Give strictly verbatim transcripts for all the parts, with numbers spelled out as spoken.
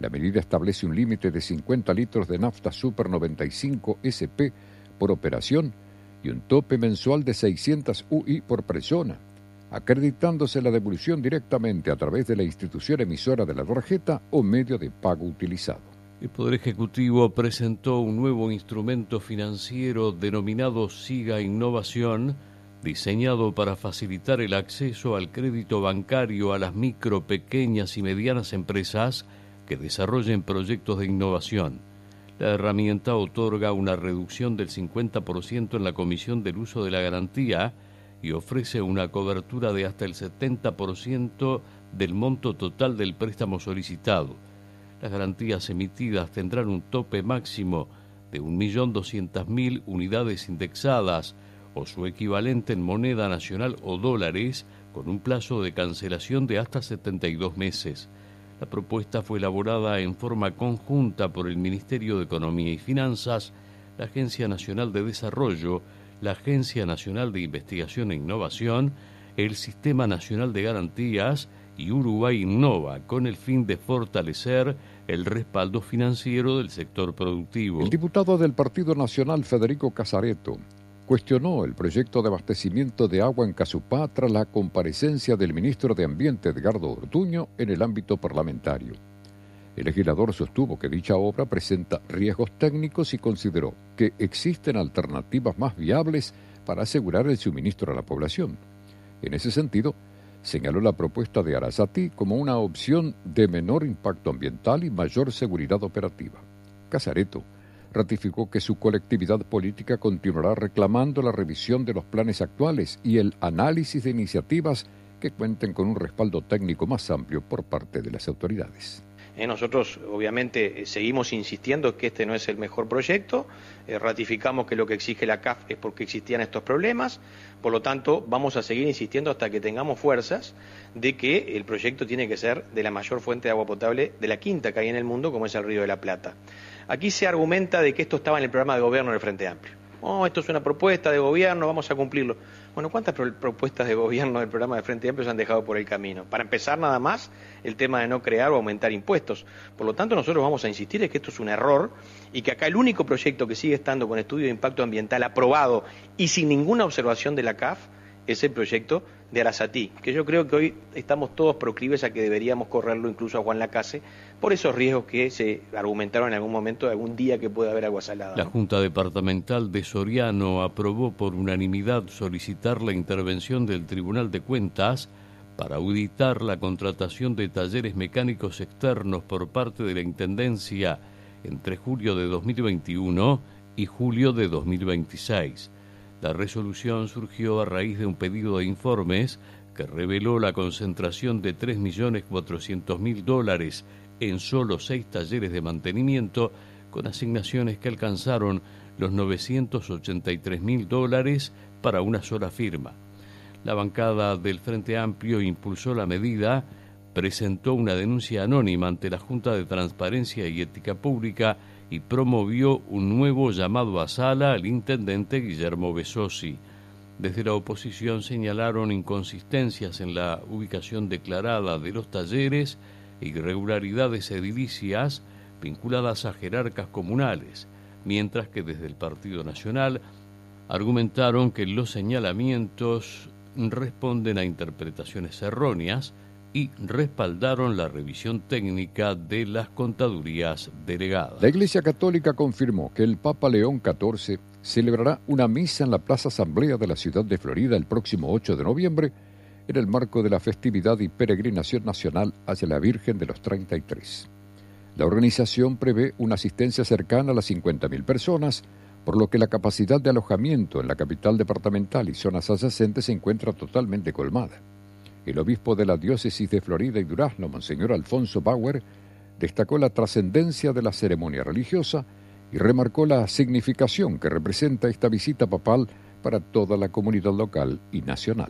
La medida establece un límite de cincuenta litros de nafta Super noventa y cinco S P por operación y un tope mensual de seiscientas U I por persona, acreditándose la devolución directamente a través de la institución emisora de la tarjeta o medio de pago utilizado. El Poder Ejecutivo presentó un nuevo instrumento financiero denominado SIGA Innovación, diseñado para facilitar el acceso al crédito bancario a las micro, pequeñas y medianas empresas que desarrollen proyectos de innovación. La herramienta otorga una reducción del cincuenta por ciento en la comisión del uso de la garantía y ofrece una cobertura de hasta el setenta por ciento del monto total del préstamo solicitado. Las garantías emitidas tendrán un tope máximo de un millón doscientas mil unidades indexadas o su equivalente en moneda nacional o dólares, con un plazo de cancelación de hasta setenta y dos meses. La propuesta fue elaborada en forma conjunta por el Ministerio de Economía y Finanzas, la Agencia Nacional de Desarrollo, la Agencia Nacional de Investigación e Innovación, el Sistema Nacional de Garantías y Uruguay Innova, con el fin de fortalecer el respaldo financiero del sector productivo. El diputado del Partido Nacional, Federico Casareto, cuestionó el proyecto de abastecimiento de agua en Casupá tras la comparecencia del ministro de Ambiente, Edgardo Ortuño, en el ámbito parlamentario. El legislador sostuvo que dicha obra presenta riesgos técnicos y consideró que existen alternativas más viables para asegurar el suministro a la población. En ese sentido, señaló la propuesta de Arasati como una opción de menor impacto ambiental y mayor seguridad operativa. Casareto ratificó que su colectividad política continuará reclamando la revisión de los planes actuales y el análisis de iniciativas que cuenten con un respaldo técnico más amplio por parte de las autoridades. Eh, nosotros obviamente eh, seguimos insistiendo que este no es el mejor proyecto, eh, ratificamos que lo que exige la C A F es porque existían estos problemas, por lo tanto vamos a seguir insistiendo hasta que tengamos fuerzas de que el proyecto tiene que ser de la mayor fuente de agua potable de la quinta que hay en el mundo, como es el Río de la Plata. Aquí se argumenta de que esto estaba en el programa de gobierno del Frente Amplio. Oh, esto es una propuesta de gobierno, vamos a cumplirlo. Bueno, ¿cuántas pro- propuestas de gobierno del programa de Frente Amplio se han dejado por el camino? Para empezar, nada más, el tema de no crear o aumentar impuestos. Por lo tanto, nosotros vamos a insistir en que esto es un error y que acá el único proyecto que sigue estando con estudio de impacto ambiental aprobado y sin ninguna observación de la C A F es el proyecto de Arasati, que yo creo que hoy estamos todos proclives a que deberíamos correrlo incluso a Juan Lacase por esos riesgos que se argumentaron en algún momento de algún día que puede haber agua salada. La Junta Departamental de Soriano aprobó por unanimidad solicitar la intervención del Tribunal de Cuentas para auditar la contratación de talleres mecánicos externos por parte de la Intendencia entre julio de dos mil veintiuno y julio de dos mil veintiséis. La resolución surgió a raíz de un pedido de informes que reveló la concentración de tres millones cuatrocientos mil dólares en solo seis talleres de mantenimiento, con asignaciones que alcanzaron los novecientos ochenta y tres mil dólares para una sola firma. La bancada del Frente Amplio impulsó la medida, presentó una denuncia anónima ante la Junta de Transparencia y Ética Pública y promovió un nuevo llamado a sala al intendente Guillermo Besosi. Desde la oposición señalaron inconsistencias en la ubicación declarada de los talleres e irregularidades edilicias vinculadas a jerarcas comunales, mientras que desde el Partido Nacional argumentaron que los señalamientos responden a interpretaciones erróneas y respaldaron la revisión técnica de las contadurías delegadas. La Iglesia Católica confirmó que el Papa León catorce celebrará una misa en la Plaza Asamblea de la ciudad de Florida el próximo ocho de noviembre en el marco de la festividad y peregrinación nacional hacia la Virgen de los treinta y tres. La organización prevé una asistencia cercana a las cincuenta mil personas, por lo que la capacidad de alojamiento en la capital departamental y zonas adyacentes se encuentra totalmente colmada. El obispo de la diócesis de Florida y Durazno, Monseñor Alfonso Bauer, destacó la trascendencia de la ceremonia religiosa y remarcó la significación que representa esta visita papal para toda la comunidad local y nacional.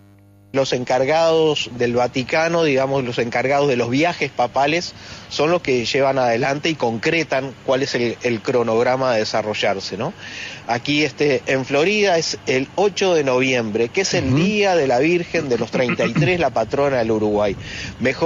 Los encargados del Vaticano, digamos, los encargados de los viajes papales, son los que llevan adelante y concretan cuál es el, el cronograma de desarrollarse, ¿no? Aquí este, en Florida es el ocho de noviembre, que es el uh-huh. Día de la Virgen de los treinta y tres, la patrona del Uruguay. Mejor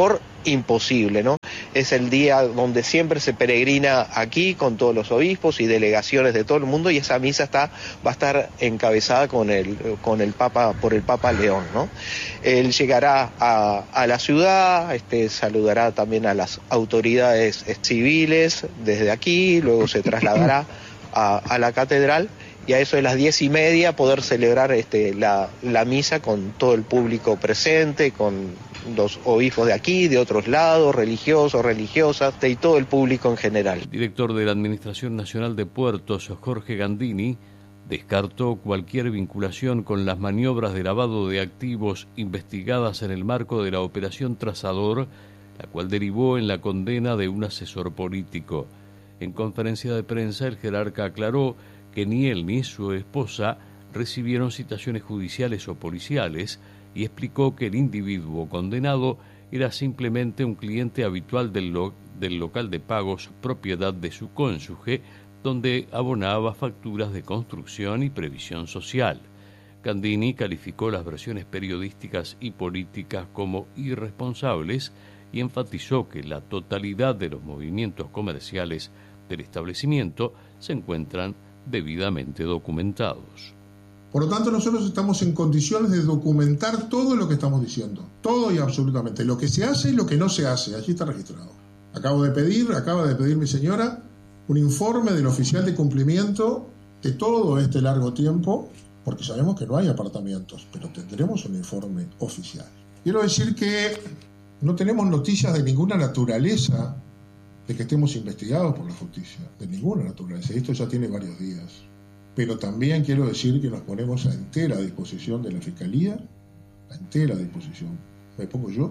imposible, ¿no? Es el día donde siempre se peregrina aquí con todos los obispos y delegaciones de todo el mundo, y esa misa está va a estar encabezada con el con el Papa por el Papa León, ¿no? Él llegará a, a la ciudad, este, saludará también a las autoridades civiles desde aquí, luego se trasladará a, a la catedral, y a eso de las diez y media poder celebrar este, la, la misa con todo el público presente, con los obispos de aquí, de otros lados, religiosos, religiosas, y todo el público en general. El director de la Administración Nacional de Puertos, Jorge Gandini, descartó cualquier vinculación con las maniobras de lavado de activos investigadas en el marco de la Operación Trazador, la cual derivó en la condena de un asesor político. En conferencia de prensa, el jerarca aclaró que ni él ni su esposa recibieron citaciones judiciales o policiales y explicó que el individuo condenado era simplemente un cliente habitual del, lo- del local de pagos propiedad de su cónyuge, donde abonaba facturas de construcción y previsión social. Gandini calificó las versiones periodísticas y políticas como irresponsables y enfatizó que la totalidad de los movimientos comerciales del establecimiento se encuentran debidamente documentados. Por lo tanto, nosotros estamos en condiciones de documentar todo lo que estamos diciendo, todo y absolutamente, lo que se hace y lo que no se hace, allí está registrado. Acabo de pedir, acaba de pedir mi señora, un informe del oficial de cumplimiento de todo este largo tiempo, porque sabemos que no hay apartamentos, pero tendremos un informe oficial. Quiero decir que no tenemos noticias de ninguna naturaleza de que estemos investigados por la justicia, de ninguna naturaleza. Esto ya tiene varios días. Pero también quiero decir que nos ponemos a entera disposición de la Fiscalía, a entera disposición. Me pongo yo,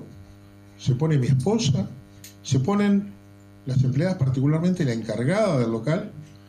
se pone mi esposa, se ponen las empleadas, particularmente la encargada del local,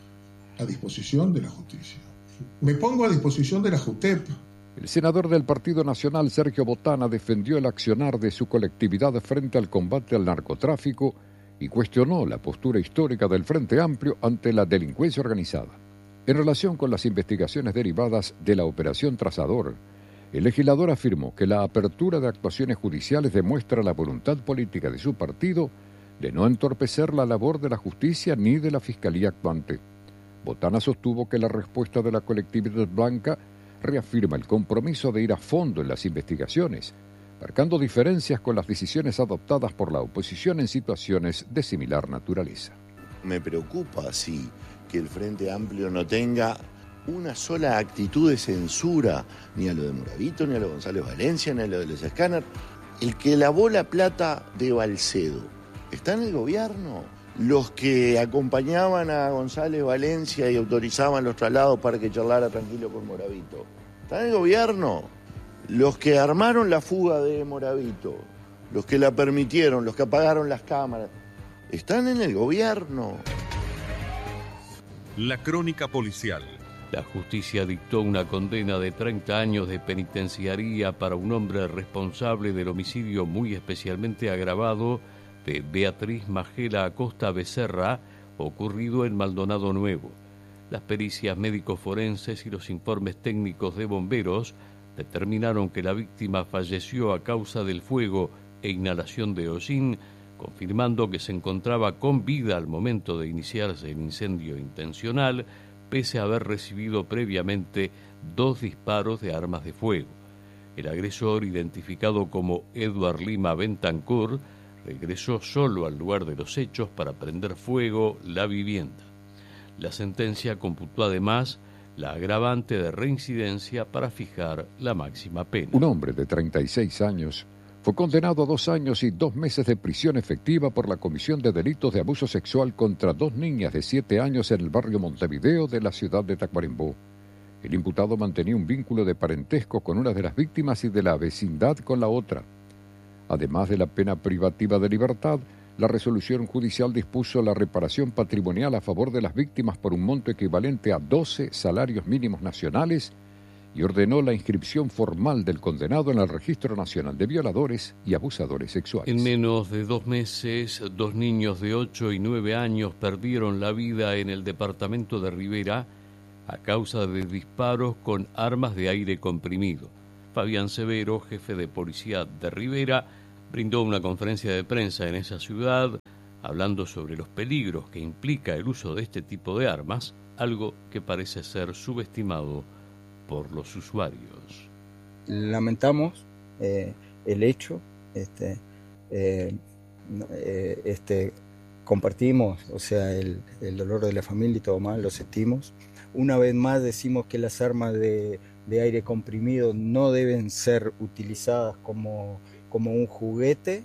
a disposición de la justicia. Me pongo a disposición de la JUTEP. El senador del Partido Nacional, Sergio Botana, defendió el accionar de su colectividad frente al combate al narcotráfico y cuestionó la postura histórica del Frente Amplio ante la delincuencia organizada. En relación con las investigaciones derivadas de la Operación Trazador, el legislador afirmó que la apertura de actuaciones judiciales demuestra la voluntad política de su partido de no entorpecer la labor de la justicia ni de la Fiscalía actuante. Botana sostuvo que la respuesta de la colectividad blanca reafirma el compromiso de ir a fondo en las investigaciones, marcando diferencias con las decisiones adoptadas por la oposición en situaciones de similar naturaleza. Me preocupa, sí, que el Frente Amplio no tenga una sola actitud de censura, ni a lo de Moravito, ni a lo de González Valencia, ni a lo de los escáneres. El que lavó la plata de Balcedo está en el gobierno. Los que acompañaban a González Valencia y autorizaban los traslados para que charlara tranquilo con Moravito, están en el gobierno. Los que armaron la fuga de Moravito, los que la permitieron, los que apagaron las cámaras, están en el gobierno. La crónica policial. La justicia dictó una condena de treinta años de penitenciaría para un hombre responsable del homicidio muy especialmente agravado de Beatriz Magela Acosta Becerra, ocurrido en Maldonado Nuevo. Las pericias médicos forenses y los informes técnicos de bomberos determinaron que la víctima falleció a causa del fuego e inhalación de hollín, confirmando que se encontraba con vida al momento de iniciarse el incendio intencional, pese a haber recibido previamente dos disparos de armas de fuego. El agresor, identificado como Edward Lima Bentancur, regresó solo al lugar de los hechos para prender fuego la vivienda. La sentencia computó además la agravante de reincidencia para fijar la máxima pena. Un hombre de treinta y seis años fue condenado a dos años y dos meses de prisión efectiva por la comisión de delitos de abuso sexual contra dos niñas de siete años en el barrio Montevideo de la ciudad de Tacuarembó. El imputado mantenía un vínculo de parentesco con una de las víctimas y de la vecindad con la otra. Además de la pena privativa de libertad, la resolución judicial dispuso la reparación patrimonial a favor de las víctimas por un monto equivalente a doce salarios mínimos nacionales y ordenó la inscripción formal del condenado en el Registro Nacional de Violadores y Abusadores Sexuales. En menos de dos meses, dos niños de ocho y nueve años perdieron la vida en el departamento de Rivera a causa de disparos con armas de aire comprimido. Fabián Severo, jefe de policía de Rivera, brindó una conferencia de prensa en esa ciudad hablando sobre los peligros que implica el uso de este tipo de armas, algo que parece ser subestimado por los usuarios. Lamentamos eh, el hecho, este, eh, eh, este, compartimos, o sea, el, el dolor de la familia y todo más, lo sentimos. Una vez más decimos que las armas de, de aire comprimido no deben ser utilizadas como, como un juguete.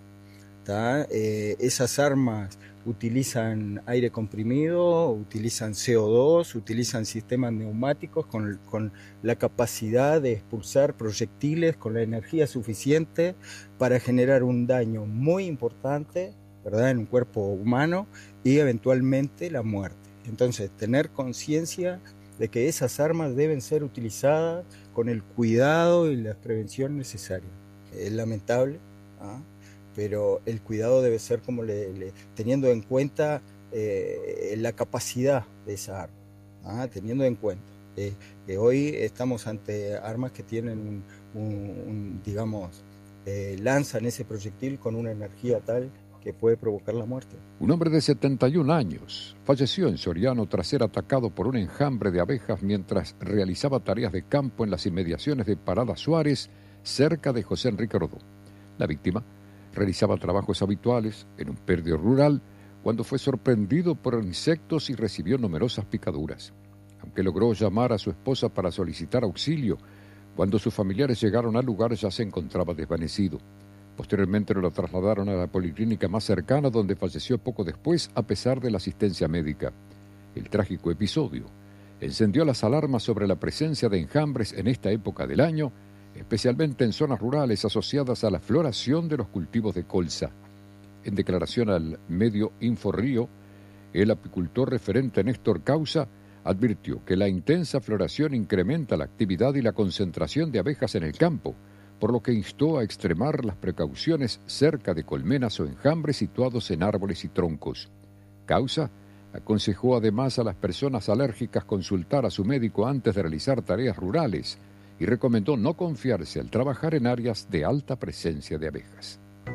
Eh, esas armas utilizan aire comprimido, utilizan C O dos, utilizan sistemas neumáticos con, con la capacidad de expulsar proyectiles con la energía suficiente para generar un daño muy importante, ¿verdad?, en un cuerpo humano y eventualmente la muerte. Entonces, tener conciencia de que esas armas deben ser utilizadas con el cuidado y la prevención necesaria. Es lamentable, ¿ah? Pero el cuidado debe ser como le, le, teniendo en cuenta eh, la capacidad de esa arma, ¿ah? Teniendo en cuenta eh, que hoy estamos ante armas que tienen un, un, un digamos, eh, lanzan ese proyectil con una energía tal que puede provocar la muerte. Un hombre de setenta y un años falleció en Soriano tras ser atacado por un enjambre de abejas mientras realizaba tareas de campo en las inmediaciones de Parada Suárez, cerca de José Enrique Rodó. La víctima realizaba trabajos habituales en un predio rural cuando fue sorprendido por insectos y recibió numerosas picaduras. Aunque logró llamar a su esposa para solicitar auxilio, cuando sus familiares llegaron al lugar ya se encontraba desvanecido. Posteriormente lo trasladaron a la policlínica más cercana, donde falleció poco después a pesar de la asistencia médica. El trágico episodio encendió las alarmas sobre la presencia de enjambres en esta época del año, especialmente en zonas rurales asociadas a la floración de los cultivos de colza. En declaración al medio Inforrío, el apicultor referente Néstor Causa advirtió que la intensa floración incrementa la actividad y la concentración de abejas en el campo, por lo que instó a extremar las precauciones cerca de colmenas o enjambres situados en árboles y troncos. Causa aconsejó además a las personas alérgicas consultar a su médico antes de realizar tareas rurales, y recomendó no confiarse al trabajar en áreas de alta presencia de abejas.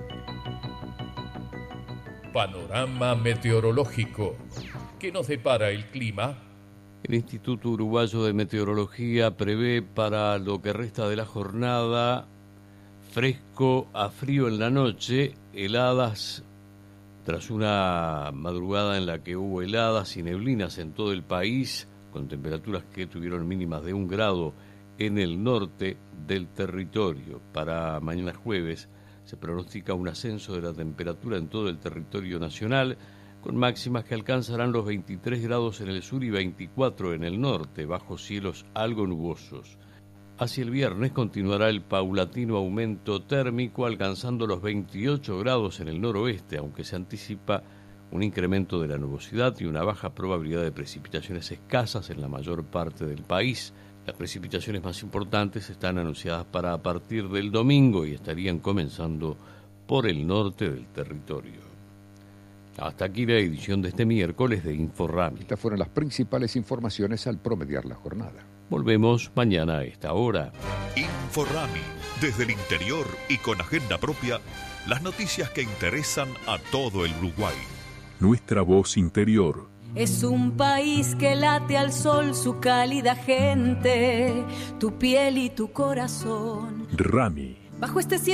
Panorama meteorológico. ¿Qué nos depara el clima? El Instituto Uruguayo de Meteorología prevé para lo que resta de la jornada fresco a frío en la noche, heladas tras una madrugada en la que hubo heladas y neblinas en todo el país, con temperaturas que tuvieron mínimas de un grado en el norte del territorio. Para mañana jueves se pronostica un ascenso de la temperatura en todo el territorio nacional, con máximas que alcanzarán los veintitrés grados en el sur y veinticuatro en el norte, bajo cielos algo nubosos. Hacia el viernes continuará el paulatino aumento térmico, alcanzando los veintiocho grados en el noroeste, aunque se anticipa un incremento de la nubosidad y una baja probabilidad de precipitaciones escasas en la mayor parte del país. Las precipitaciones más importantes están anunciadas para a partir del domingo y estarían comenzando por el norte del territorio. Hasta aquí la edición de este miércoles de Inforrami. Estas fueron las principales informaciones al promediar la jornada. Volvemos mañana a esta hora. Inforrami, desde el interior y con agenda propia, las noticias que interesan a todo el Uruguay. Nuestra voz interior. Es un país que late al sol su cálida gente, tu piel y tu corazón. Rami. Bajo este cielo